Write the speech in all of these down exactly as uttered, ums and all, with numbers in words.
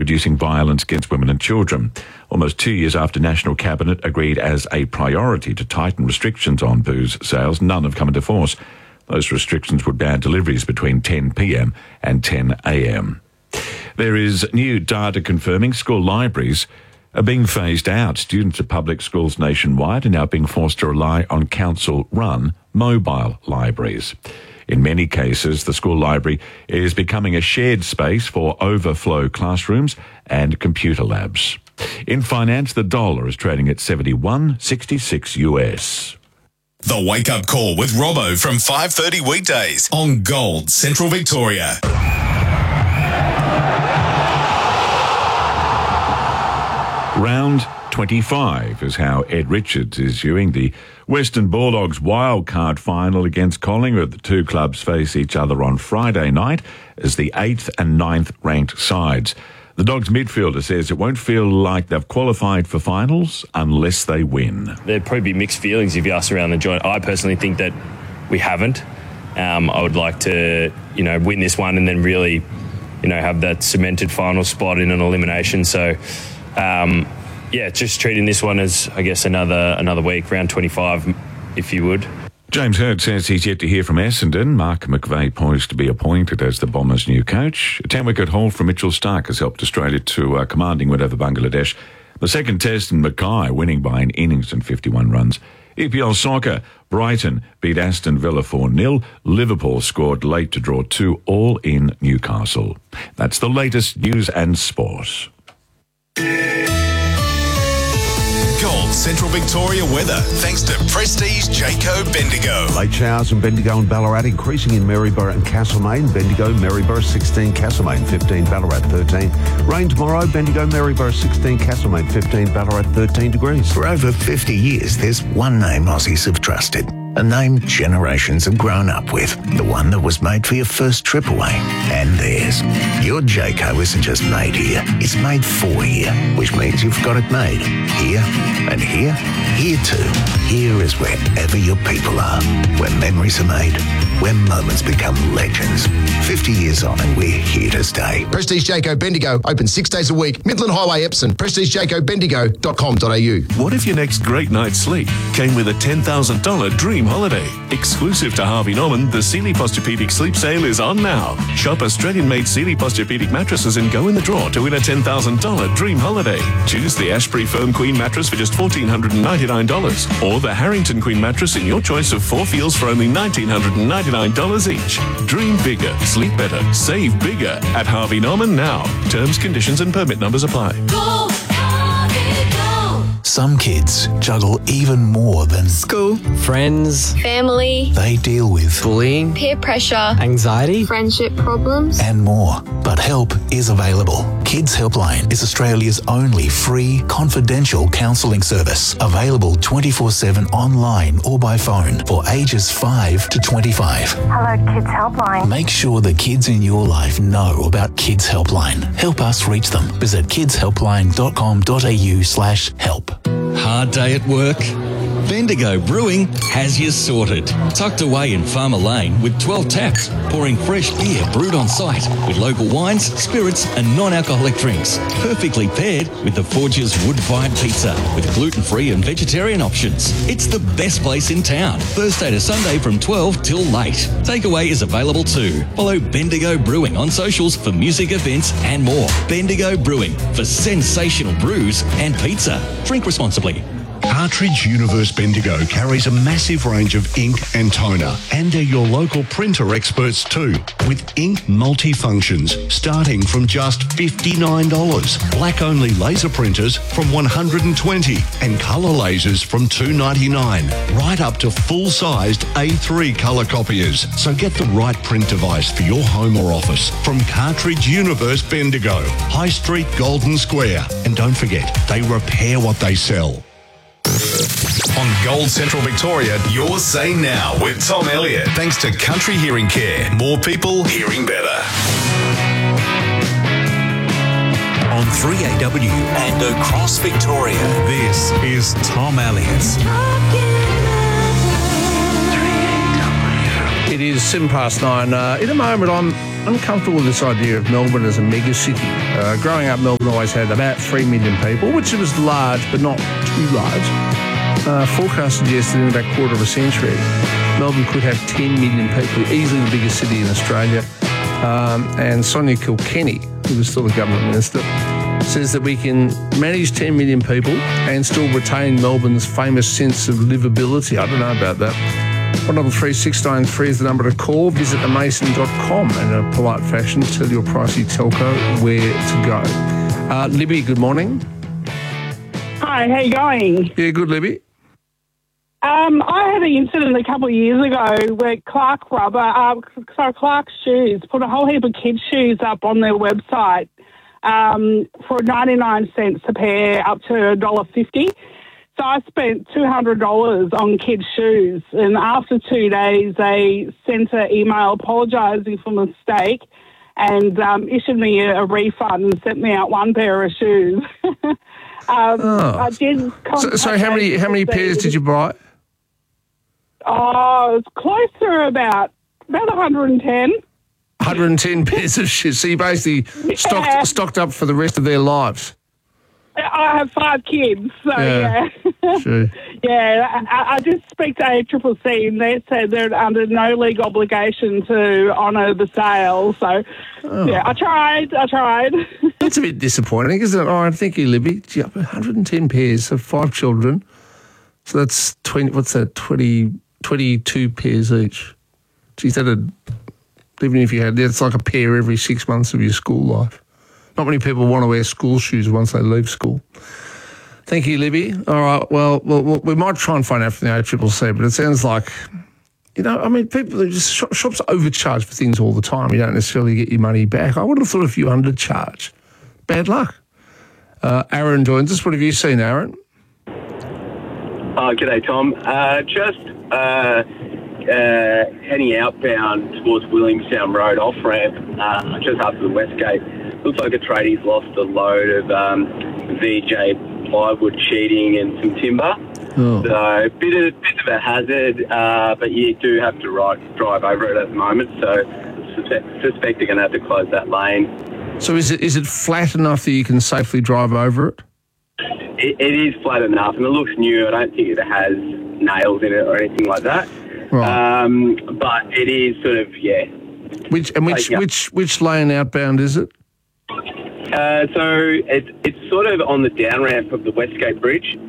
reducing violence against women and children. Almost two years after National Cabinet agreed as a priority to tighten restrictions on booze sales, none have come into force. Those restrictions would ban deliveries between ten p.m. and ten a.m. There is new data confirming school libraries are being phased out. Students at public schools nationwide are now being forced to rely on council-run mobile libraries. In many cases, the school library is becoming a shared space for overflow classrooms and computer labs. In finance, the dollar is trading at seventy-one sixty-six U S. The Wake Up Call with Robbo from five thirty weekdays on Gold Central Victoria. Round twenty-five is how Ed Richards is viewing the Western Bulldogs wildcard final against Collingwood. The two clubs face each other on Friday night as the eighth and ninth ranked sides. The Dogs midfielder says it won't feel like they've qualified for finals unless they win. There'd probably be mixed feelings if you ask around the joint. I personally think that we haven't. Um, I would like to, you know, win this one and then really, you know, have that cemented final spot in an elimination. So, um, yeah, just treating this one as, I guess, another another week, round twenty-five, if you would. James Hird says he's yet to hear from Essendon. Mark McVeigh poised to be appointed as the Bombers' new coach. A ten-wicket haul from Mitchell Starc has helped Australia to a commanding win over Bangladesh. The second test in Mackay, winning by an innings and fifty-one runs. E P L Soccer, Brighton beat Aston Villa four nil. Liverpool scored late to draw two all in Newcastle. That's the latest news and sport. Gold Central Victoria weather, thanks to Prestige Jayco Bendigo. Late showers in Bendigo and Ballarat, increasing in Maryborough and Castlemaine. Bendigo, Maryborough sixteen, Castlemaine fifteen, Ballarat thirteen. Rain tomorrow, Bendigo, Maryborough sixteen, Castlemaine fifteen, Ballarat thirteen degrees. For over fifty years, there's one name Aussies have trusted. A name generations have grown up with. The one that was made for your first trip away. And theirs. Your Jayco isn't just made here. It's made for here. Which means you've got it made. Here and here. Here too. Here is wherever your people are. Where memories are made. Where moments become legends. fifty years on and we're here to stay. Prestige Jayco Bendigo. Open six days a week. Midland Highway, Epsom. prestige jayco bendigo dot com dot a u. What if your next great night's sleep came with a ten thousand dollars dream holiday? Exclusive to Harvey Norman, the Sealy Posturepedic Sleep Sale is on now. Shop Australian-made Sealy Posturepedic mattresses and go in the draw to win a ten thousand dollars dream holiday. Choose the Ashbury Firm Queen mattress for just one thousand four hundred ninety-nine dollars or the Harrington Queen mattress in your choice of four feels for only one thousand nine hundred ninety-nine dollars each. Dream bigger, sleep better, save bigger at Harvey Norman now. Terms, conditions and permit numbers apply. Go, Harvey, go. Some kids juggle even more than school, friends, family. They deal with bullying, peer pressure, anxiety, friendship problems, and more. But help is available. Kids Helpline is Australia's only free, confidential counselling service. Available twenty-four seven online or by phone for ages five to twenty-five. Hello, Kids Helpline. Make sure the kids in your life know about Kids Helpline. Help us reach them. Visit kidshelpline.com.au slash help. Hard day at work? Bendigo Brewing has you sorted. Tucked away in Farmer Lane with twelve taps, pouring fresh beer brewed on site with local wines, spirits and non-alcoholic drinks. Perfectly paired with the Forge's wood-fired pizza with gluten-free and vegetarian options. It's the best place in town. Thursday to Sunday from twelve till late. Takeaway is available too. Follow Bendigo Brewing on socials for music events and more. Bendigo Brewing for sensational brews and pizza. Drink responsibly. Cartridge Universe Bendigo carries a massive range of ink and toner, and they're your local printer experts too, with ink multi-functions starting from just fifty-nine dollars, black-only laser printers from one hundred twenty dollars, and colour lasers from two ninety-nine, right up to full-sized A three colour copiers. So get the right print device for your home or office from Cartridge Universe Bendigo, High Street, Golden Square. And don't forget, they repair what they sell. On Gold Central Victoria, your say now with Tom Elliott. Thanks to Country Hearing Care. More people hearing better. On three A W and across Victoria, this is Tom Elliott. It is seven past nine. Uh, in a moment, I'm uncomfortable with this idea of Melbourne as a mega city. Uh, growing up, Melbourne always had about three million people, which was large, but not too large. Uh, forecasts suggested in about a quarter of a century, Melbourne could have ten million people, easily the biggest city in Australia. Um, and Sonia Kilkenny, who was still the government minister, says that we can manage ten million people and still retain Melbourne's famous sense of livability. I don't know about that. one double three six nine three is the number to call. Visit amason dot com and in a polite fashion tell your pricey telco where to go. Uh, Libby, good morning. Hi, how you going? Yeah, good, Libby. Um, I had an incident a couple of years ago where Clark Rubber, uh, sorry, Clark Shoes put a whole heap of kids' shoes up on their website um, for ninety-nine cents a pair up to one dollar fifty. So I spent two hundred dollars on kids' shoes, and after two days they sent an email apologising for the mistake and um, issued me a, a refund and sent me out one pair of shoes. um, oh. I did. So, so how many how many pairs did you buy? Oh, it's close to about about one hundred ten. one hundred ten pairs of shoes. So you basically Yeah. stocked stocked up for the rest of their lives. I have five kids, so yeah. Yeah. Sure. yeah, I, I did speak to A C C C and they said they're under no legal obligation to honour the sale. So, Oh. yeah, I tried, I tried. That's a bit disappointing, isn't it? All right, thank you, Libby. Gee, one hundred ten pairs of five children. So that's twenty. What's that? twenty, twenty-two pairs each. Geez, that'd, even if you had, it's like a pair every six months of your school life. Not many people want to wear school shoes once they leave school. Thank you, Libby. All right, well, well, well we might try and find out from the A C C C, but it sounds like, you know, I mean, people are just, shop, shops overcharge for things all the time. You don't necessarily get your money back. I would have thought if you undercharge, bad luck. Uh, Aaron joins us. What have you seen, Aaron? Oh, g'day, Tom. Uh, just uh, uh, heading outbound towards Williamstown Road off-ramp, uh, just after the West Gate. Looks like a tradie's lost a load of um, V J plywood sheeting and some timber. Oh. So bit of, bit of a hazard, uh, but you do have to ride, drive over it at the moment. So suspect, suspect they're going to have to close that lane. So is it is it flat enough that you can safely drive over it? It, it is flat enough, and it looks new. I don't think it has nails in it or anything like that. Right. Um, but it is sort of, yeah. Which and which which which lane outbound is it? Uh, so it, it's sort of on the down ramp of the Westgate Bridge.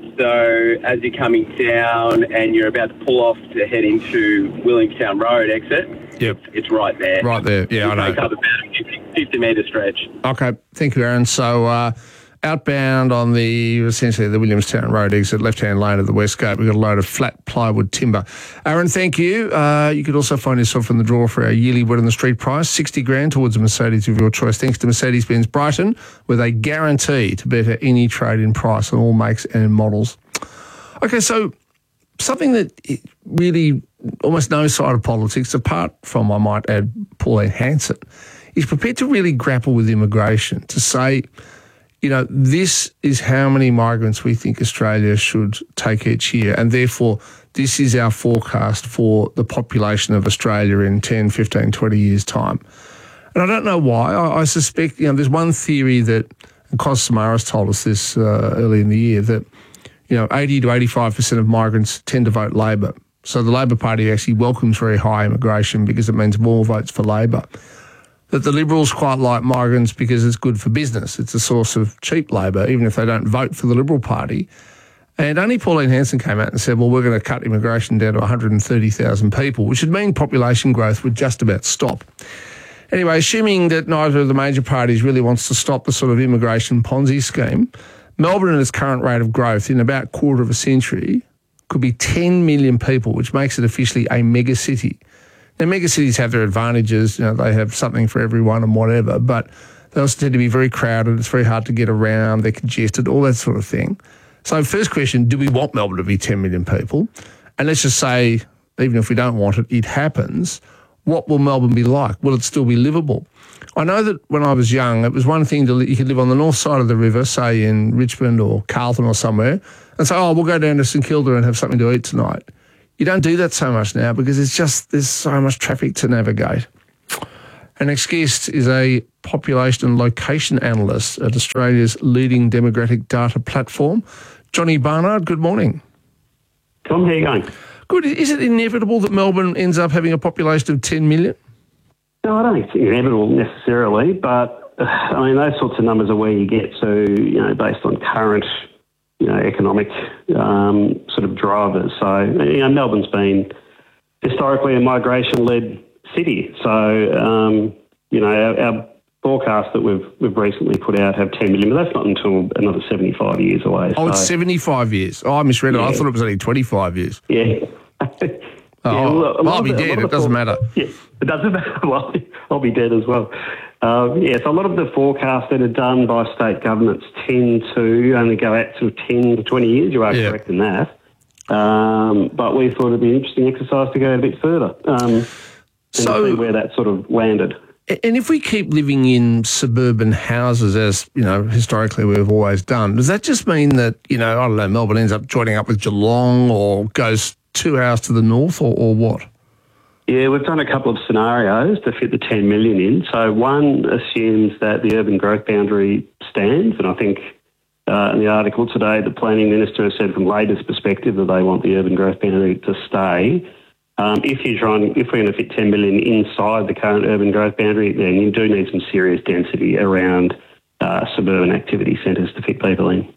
So as you're coming down and you're about to pull off to head into Williamstown Road exit, yep. it's, it's right there. Right there, yeah, I know. Make up about a fifty, fifty metre stretch. Okay, thank you, Aaron. So uh, outbound on the, essentially the Williamstown Road exit, left-hand lane of the West Gate, we've got a load of flat plywood timber. Aaron, thank you. Uh, you could also find yourself in the draw for our yearly Word on the Street prize, sixty grand towards a Mercedes of your choice, thanks to Mercedes-Benz Brighton, with a guarantee to better any trade-in price on all makes and models. Okay, so something that really almost no side of politics, apart from, I might add, Pauline Hanson, is prepared to really grapple with immigration, to say, you know, this is how many migrants we think Australia should take each year, and therefore this is our forecast for the population of Australia in ten, fifteen, twenty years' time. And I don't know why. I, I suspect, you know, there's one theory that, and Cos Samaras told us this uh, early in the year, that, you know, eighty to eighty-five percent of migrants tend to vote Labor. So the Labor Party actually welcomes very high immigration because it means more votes for Labor. That the Liberals quite like migrants because it's good for business. It's a source of cheap labour, even if they don't vote for the Liberal Party. And only Pauline Hanson came out and said, well, we're going to cut immigration down to one hundred thirty thousand people, which would mean population growth would just about stop. Anyway, assuming that neither of the major parties really wants to stop the sort of immigration Ponzi scheme, Melbourne at its current rate of growth in about a quarter of a century could be ten million people, which makes it officially a mega city. Now, mega cities have their advantages. You know, they have something for everyone and whatever, but they also tend to be very crowded. It's very hard to get around. They're congested, all that sort of thing. So first question, do we want Melbourne to be ten million people? And let's just say, even if we don't want it, it happens. What will Melbourne be like? Will it still be livable? I know that when I was young, it was one thing to, you could live on the north side of the river, say in Richmond or Carlton or somewhere, and say, oh, we'll go down to St Kilda and have something to eat tonight. You don't do that so much now because it's just, there's so much traffic to navigate. Our next guest is a population and location analyst at Australia's leading demographic data platform. Johnny Barnard, good morning. Tom, how are you going? Good. Is it inevitable that Melbourne ends up having a population of ten million? No, I don't think it's inevitable necessarily, but uh, I mean, those sorts of numbers are where you get to, you know, based on current, you know, economic um, sort of drivers. So, you know, Melbourne's been historically a migration-led city. So, um, you know, our, our forecasts that we've we've recently put out have ten million, but that's not until another seventy-five years away. Oh, so. It's seventy-five years. Oh, I misread it. Yeah. I thought it was only twenty-five years. Yeah. Oh, Yeah, well, a lot I'll of be the- a dead. lot of It the doesn't for- matter. Yeah, it doesn't matter. Well, I'll be dead as well. Um, yeah, so a lot of the forecasts that are done by state governments tend to only go out to ten to twenty years. You are Yeah. correct in that. Um, but we thought it'd be an interesting exercise to go a bit further um, and So- see where that sort of landed. And if we keep living in suburban houses, as you know, historically we've always done, does that just mean that, you know, I don't know, Melbourne ends up joining up with Geelong or goes two hours to the north, or, or what? Yeah, we've done a couple of scenarios to fit the ten million in. So one assumes that the urban growth boundary stands, and I think uh, in the article today the Planning Minister has said from Labor's perspective that they want the urban growth boundary to stay. Um, if you're trying, if we're going to fit ten million inside the current urban growth boundary, then you do need some serious density around uh, suburban activity centres to fit people in.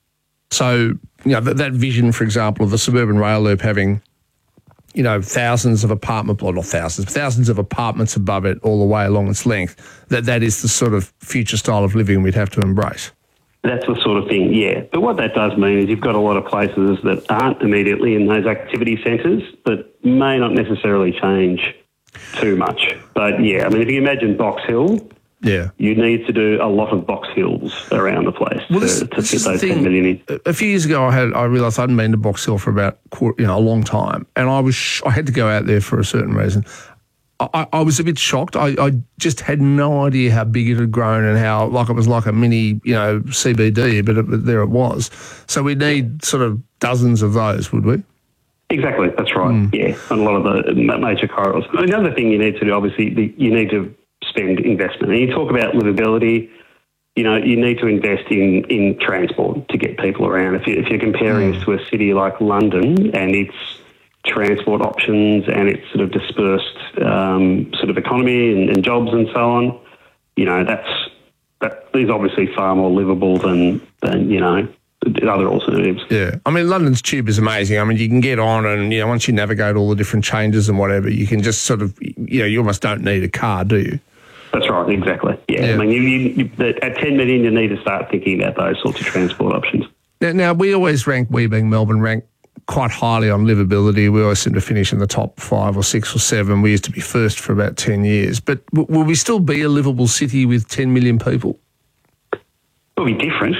So, you know, that, that vision, for example, of the suburban rail loop having, you know, thousands of apartment, well, not thousands, thousands of apartments above it all the way along its length, that that is the sort of future style of living we'd have to embrace. That's the sort of thing, yeah. But what that does mean is you've got a lot of places that aren't immediately in those activity centres that may not necessarily change too much. But, yeah, I mean, if you imagine Box Hill, yeah, you need to do a lot of Box Hills around the place Well, to, this- to this fit is the those thing. ten million in. A- A few years ago, I had I realised I hadn't been to Box Hill for about quarter, you know a long time, and I was sh- I had to go out there for a certain reason. I, I I was a bit shocked. I, I just had no idea how big it had grown and how like it was like a mini you know C B D, but, it, but there it was. So we need sort of dozens of those, would we? Exactly, that's right, Mm. yeah, on a lot of the ma- major corridors. Another thing you need to do, obviously, the, you need to spend investment. And you talk about livability, you know, you need to invest in, in transport to get people around. If, you, if you're comparing Mm. this to a city like London and its transport options and its sort of dispersed um, sort of economy and, and jobs and so on, you know, that's that is obviously far more livable than, than you know, other alternatives. Yeah. I mean, London's tube is amazing. I mean, you can get on and, you know, once you navigate all the different changes and whatever, you can just sort of, you know, you almost don't need a car, do you? That's right, exactly. Yeah, Yeah. I mean, you, you, you, that- at ten million, you need to start thinking about those sorts of transport options. Now, now we always rank, we being Melbourne, rank quite highly on livability. We always seem to finish in the top five or six or seven. We used to be first for about ten years. But w- will we still be a livable city with ten million people? It'll be different.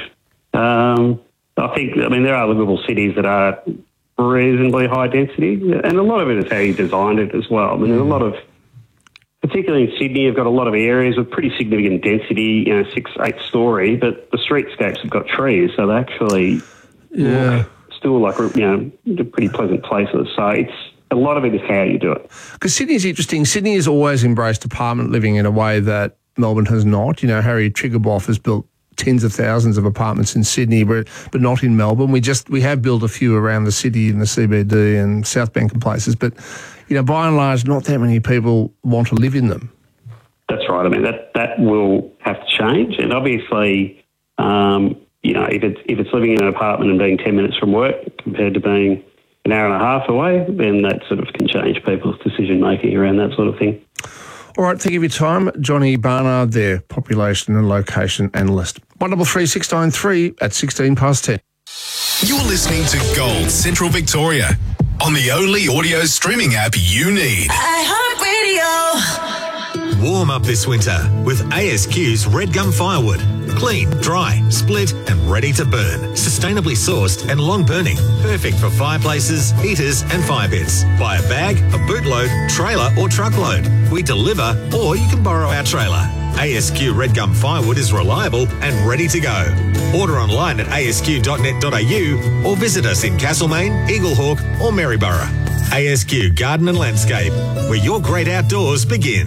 Um, I think, I mean, there are livable cities that are reasonably high density, and a lot of it is how you designed it as well. I mean, there's a lot of, particularly in Sydney, you've got a lot of areas with pretty significant density, you know, six, eight story, but the streetscapes have got trees, so they actually Yeah. look still like, you know, they're pretty pleasant places. So it's, a lot of it is how you do it. Because Sydney's interesting. Sydney has always embraced apartment living in a way that Melbourne has not. You know, Harry Triguboff has built tens of thousands of apartments in Sydney, but, but not in Melbourne. We just we have built a few around the city in the C B D and South Bank and places, but you know, by and large, not that many people want to live in them. That's right. I mean, that, that will have to change. And obviously, um, you know, if it's, if it's living in an apartment and being ten minutes from work compared to being an hour and a half away, then that sort of can change people's decision-making around that sort of thing. All right, thank you for your time. Johnny Barnard there, population and location analyst. one double three six nine three at sixteen past ten. You're listening to Gold Central Victoria on the only audio streaming app you need. iHeartRadio. Warm up this winter with A S Q's Red Gum Firewood. Clean, dry, split and ready to burn. Sustainably sourced and long burning. Perfect for fireplaces, heaters and fire pits. Buy a bag, a bootload, trailer or truckload. We deliver or you can borrow our trailer. A S Q Red Gum Firewood is reliable and ready to go. Order online at a s q dot net dot a u or visit us in Castlemaine, Eaglehawk or Maryborough. A S Q Garden and Landscape, where your great outdoors begin.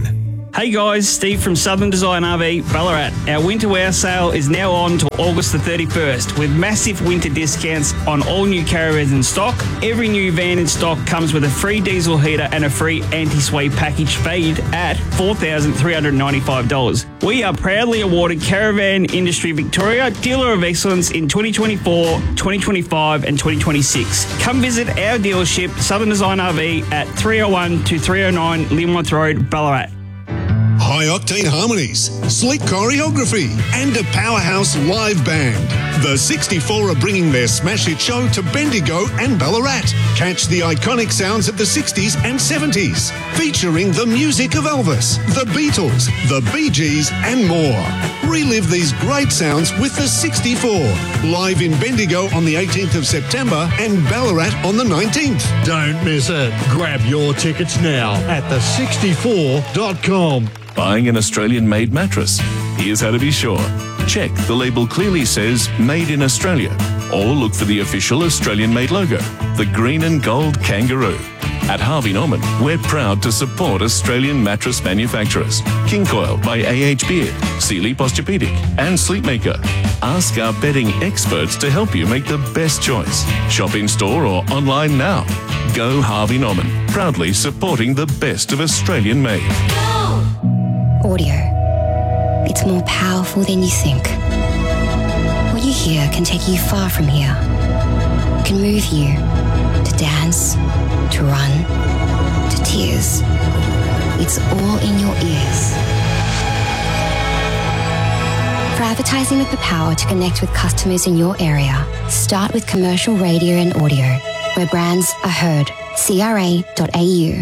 Hey guys, Steve from Southern Design R V, Ballarat. Our winter wear sale is now on till August the thirty-first with massive winter discounts on all new caravans in stock. Every new van in stock comes with a free diesel heater and a free anti-sway package valued at four thousand three hundred ninety-five dollars. We are proudly awarded Caravan Industry Victoria Dealer of Excellence in twenty twenty-four, twenty twenty-five and twenty twenty-six. Come visit our dealership, Southern Design R V at three oh one to three oh nine Linworth Road, Ballarat. High-octane harmonies, sleek choreography, and a powerhouse live band. The sixty-four are bringing their smash hit show to Bendigo and Ballarat. Catch the iconic sounds of the sixties and seventies, featuring the music of Elvis, the Beatles, the Bee Gees, and more. Relive these great sounds with the sixty-four, live in Bendigo on the eighteenth of September and Ballarat on the nineteenth. Don't miss it. Grab your tickets now at the sixty-four dot com. Buying an Australian-made mattress? Here's how to be sure. Check the label clearly says Made in Australia, or look for the official Australian-made logo, the green and gold kangaroo. At Harvey Norman, we're proud to support Australian mattress manufacturers. King Coil by A H Beard, Sealy Posturepedic and Sleepmaker. Ask our bedding experts to help you make the best choice. Shop in store or online now. Go Harvey Norman, proudly supporting the best of Australian-made. Audio. It's more powerful than you think. What you hear can take you far from here. It can move you to dance, to run, to tears. It's all in your ears. For advertising with the power to connect with customers in your area, start with commercial radio and audio, where brands are heard. C R A dot A U.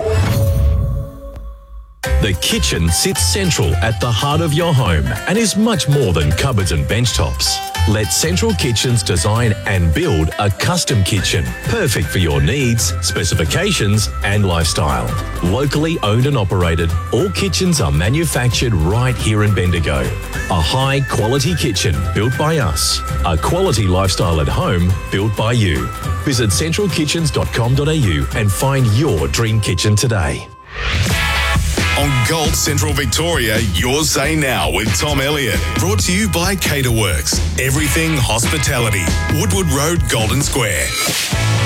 The kitchen sits central at the heart of your home and is much more than cupboards and bench tops. Let Central Kitchens design and build a custom kitchen, perfect for your needs, specifications and lifestyle. Locally owned and operated, all kitchens are manufactured right here in Bendigo. A high quality kitchen built by us. A quality lifestyle at home built by you. Visit central kitchens dot com dot a u and find your dream kitchen today. On Gold Central Victoria, Your Say Now with Tom Elliott. Brought to you by Caterworks. Everything hospitality. Woodward Road, Golden Square.